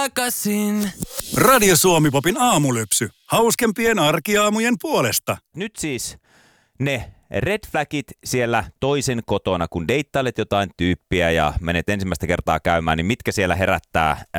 takaisin. Radio Suomi-popin aamulypsy. Hauskempien arkiaamujen puolesta. Nyt siis ne red flagit siellä toisen kotona, kun deittailet jotain tyyppiä ja menet ensimmäistä kertaa käymään, niin mitkä siellä herättää